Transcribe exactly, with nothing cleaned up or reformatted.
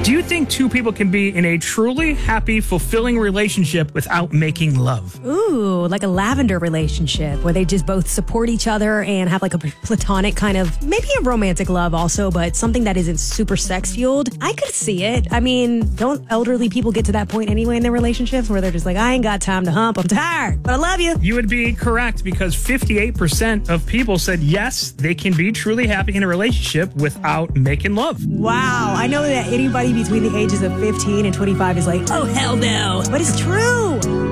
Do you think two people can be in a truly happy, fulfilling relationship without making love? Ooh, like a lavender relationship where they just both support each other and have like a platonic kind of, maybe a romantic love also, but something that isn't super sex fueled. I could see it. I mean, don't elderly people get to that point anyway in their relationships where they're just like, I ain't got time to hump. I'm tired, but I love you. You would be correct because fifty-eight percent of people said yes, they can be truly happy in a relationship without making love. Wow. I know that anybody between the ages of fifteen and twenty-five is like, oh, hell no. But it's true.